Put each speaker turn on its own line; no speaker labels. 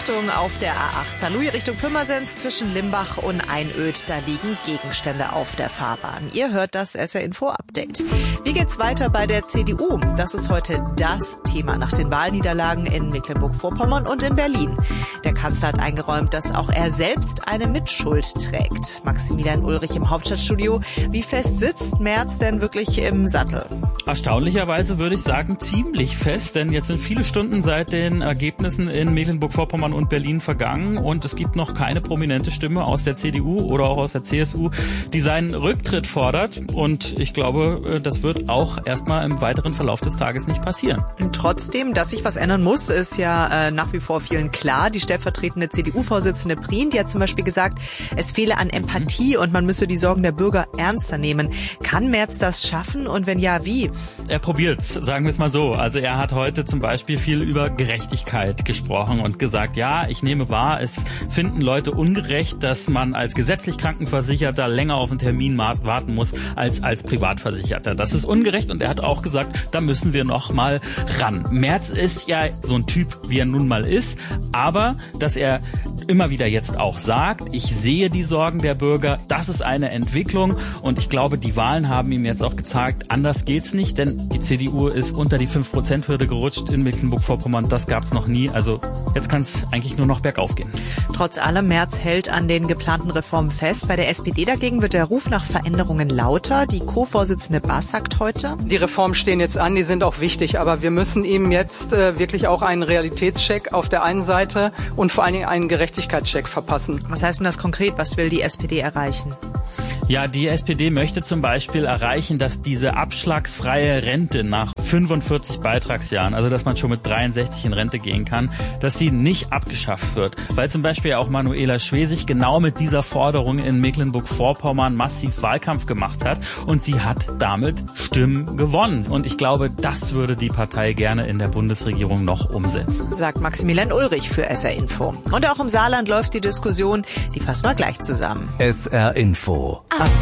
Achtung auf der A8 Saarlouis Richtung Pirmasens zwischen Limbach und Einöd. Da liegen Gegenstände auf der Fahrbahn. Ihr hört das SR-Info-Update. Wie geht's weiter bei der CDU? Das ist heute das Thema nach den Wahlniederlagen in Mecklenburg-Vorpommern und in Berlin. Der Kanzler hat eingeräumt, dass auch er selbst eine Mitschuld trägt. Maximilian Ulrich im Hauptstadtstudio. Wie fest sitzt Merz denn wirklich im Sattel?
Erstaunlicherweise würde ich sagen, ziemlich fest, denn jetzt sind viele Stunden seit den Ergebnissen in Mecklenburg-Vorpommern und Berlin vergangen und es gibt noch keine prominente Stimme aus der CDU oder auch aus der CSU, die seinen Rücktritt fordert, und ich glaube, das wird auch erstmal im weiteren Verlauf des Tages nicht passieren.
Und trotzdem, dass sich was ändern muss, ist ja nach wie vor vielen klar. Die stellvertretende CDU-Vorsitzende Prien, die hat zum Beispiel gesagt, es fehle an Empathie und man müsse die Sorgen der Bürger ernster nehmen. Kann Merz das schaffen und wenn ja, wie?
Er probiert's, sagen wir es mal so. Also er hat heute zum Beispiel viel über Gerechtigkeit gesprochen und gesagt, ja, ich nehme wahr, es finden Leute ungerecht, dass man als gesetzlich Krankenversicherter länger auf einen Termin warten muss als Privatversicherter. Das ist ungerecht, und er hat auch gesagt, da müssen wir noch mal ran. Merz ist ja so ein Typ, wie er nun mal ist, aber dass er immer wieder jetzt auch sagt, ich sehe die Sorgen der Bürger, das ist eine Entwicklung, und ich glaube, die Wahlen haben ihm jetzt auch gezeigt, anders geht's nicht, denn die CDU ist unter die 5%-Hürde gerutscht in Mecklenburg-Vorpommern, das gab's noch nie, also jetzt kann's eigentlich nur noch bergauf gehen.
Trotz allem, Merz hält an den geplanten Reformen fest. Bei der SPD dagegen wird der Ruf nach Veränderungen lauter. Die Co-Vorsitzende Baas sagt heute:
Die Reformen stehen jetzt an, die sind auch wichtig, aber wir müssen ihm jetzt wirklich auch einen Realitätscheck auf der einen Seite und vor allen Dingen einen Gerechtigkeitscheck verpassen.
Was heißt denn das konkret? Was will die SPD erreichen?
Ja, die SPD möchte zum Beispiel erreichen, dass diese abschlagsfreie Rente nach 45 Beitragsjahren, also dass man schon mit 63 in Rente gehen kann, dass sie nicht abgeschafft wird. Weil zum Beispiel auch Manuela Schwesig genau mit dieser Forderung in Mecklenburg-Vorpommern massiv Wahlkampf gemacht hat, und sie hat damit Stimmen gewonnen. Und ich glaube, das würde die Partei gerne in der Bundesregierung noch umsetzen.
Sagt Maximilian Ulrich für SR Info. Und auch im Saarland läuft die Diskussion, die fassen wir gleich zusammen.
SR Info Update.